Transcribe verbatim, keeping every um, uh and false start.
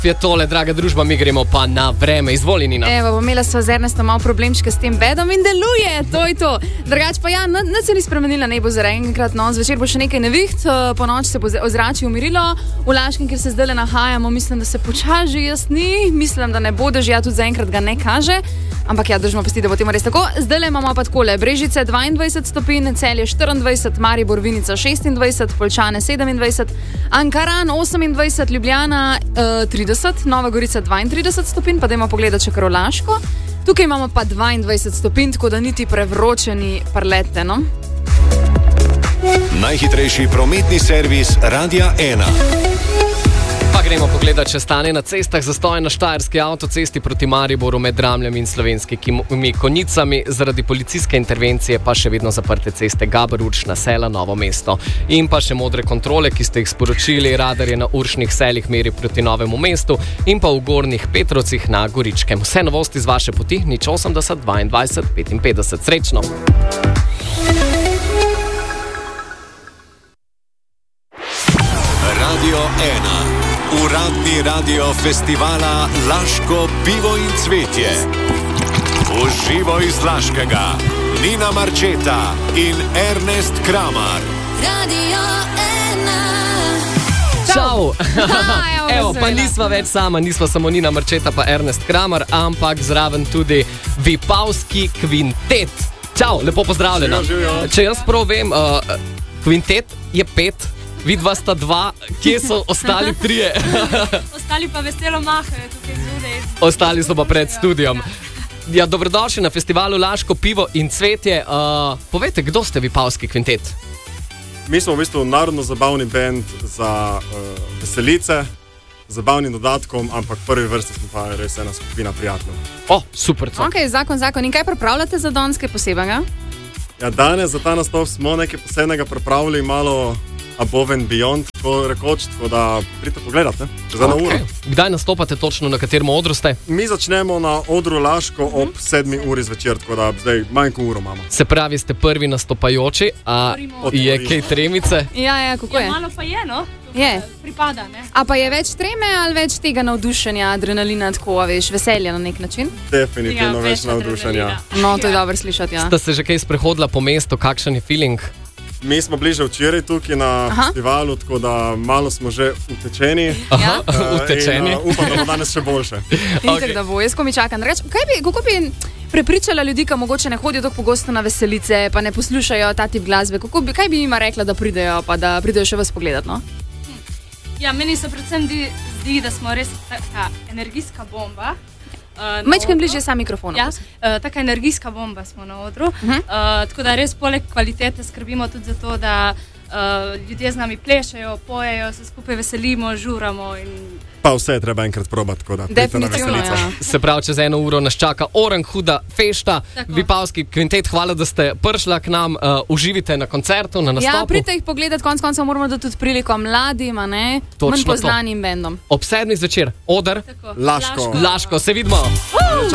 Je tole, draga družba, mi gremo pa na vreme. Izvoli, Nina. Evo, imela sva z Ernestom malo problemčke s tem bedom in deluje, to je to. Drugač pa ja, nič se ni spremenila, ne bo za enkrat, no, zvečer bo še nekaj neviht, po noč se bo ozračje umirilo, v Laškem, kjer se zdaj nahajamo, mislim, da se počasi jasni, mislim, da ne bo dežja, tudi zaenkrat ga ne kaže, ampak ja, držimo pesti, da bo temu res tako. Zdaj le imamo pa takole, Brežice dvaindvajset stopinj, Celje štiriindvajset, Maribor Vinica šestindvajset, Poljčane sedemindvajset, Ankaran osemindvajset, Ljubljana uh, trideset, Nova Gorica dvaintrideset stopinj, pa dajmo pogledati še kar v Laško. Tukaj imamo pa dvaindvajset stopinj, tako da niti prevročeni parlete, no? Najhitrejši prometni servis Radia ena. Pa gremo pogledati, če stane na cestah. Zastoj na Štajerski avtocesti proti Mariboru med Dramljem in Slovenskimi Konjicami. Zaradi policijske intervencije pa še vedno zaprte ceste Gaber-Urš na Sela, Novo mesto. In pa še modre kontrole, ki ste jih sporočili. Radar je na Uršnih Seljih meri proti Novemu mestu in pa v Gornjih Petrovcih na Goričkem. Vse novosti z vaše poti, nič osemdeset dvaindvajset petinpetdeset. Srečno! Radio ena. Uradni radio festivala Laško pivo in cvetje. Uživo iz Laškega Nina Marčeta in Ernest Kramar. Radio ena. Čau! Evo, Evo, pa nisva več sama, nisva samo Nina Marčeta pa Ernest Kramar, ampak zraven tudi Vipavski kvintet. Čau, lepo pozdravljena. Če jaz prav vem, uh, kvintet je pet, vidva sta dva, kje so ostali trije? Ostali pa veselo mahajo tukaj zunaj. Ostali so pa pred studijom. Ja, dobrodošli na festivalu Laško pivo in cvetje. Uh, povejte, kdo ste Vipavski kvintet? Mi smo v bistvu narodno-zabavni band za uh, veselice, zabavnim dodatkom, ampak v prvi vrsti smo pa res ena skupina prijateljev. O, super. Ok, zakon, zakon. In kaj pripravljate za danes, kaj posebnega? Ja, danes za ta nastop smo nekaj posebnega pripravili, malo above and beyond, tako rekoč, tako da pridite pogledati, ne? Za eno uro. Kdaj nastopate točno, na katerem odru ste? Mi začnemo na odru Laško ob sedmi uri zvečer, tako da zdaj manj kot uro imamo. Se pravi, ste prvi nastopajoči, a je kaj tremice? Ja, ja, kako je? Ja, malo pa je, no? Je. Pripada, ne? A pa je več treme ali več tega navdušenja, adrenalina, tako, a veš, veselja na nek način? Definitivno Ja, več več navdušenja. adrenalina. No, to je dobro slišati, ja. Ste se že kaj sprehodila po mestu, kakšen je feeling? Mi smo bliže včeraj tukaj na Aha. festivalu, tako da malo smo že utečeni. Ja. Eh, Utečeni. In, uh, upam, da bo danes še boljše. In tako da bo, jaz ko mi čakam. Reč, kaj bi, kako bi prepričala ljudi, ki mogoče ne hodijo tako pogosto na veselice, pa ne poslušajo ta tip glasbe, kako bi, kaj bi jima rekla, da pridejo, pa da pridejo še vas pogledat, no? Ja, meni se predvsem di, zdi, da smo res taka energijska bomba. Uh, Majčkaj bližje sam mikrofonu. Ja, uh, taka energijska bomba smo na odru. Uh Mhm. -huh. uh, tako da res poleg kvalitete skrbimo tudi za to, da uh, ljudje z nami plešejo, pojejo, se skupaj veselimo, žuramo. In... Pa vse je treba enkrat probati, tako da pridite na Definitivno, veselico. ja. Se pravi, čez eno uro nas čaka orang huda fešta. Tako. Vipavski kvintet, hvala, da ste prišla k nam. Uh, uživite na koncertu, na nastopu. Ja, pridite jih pogledat, konc koncev moramo dati tudi priliko mladim, a ne? Točno Manj to. poznanim bendom. Ob sedmih zvečer, oder, Tako, Laško. Laško, se vidimo.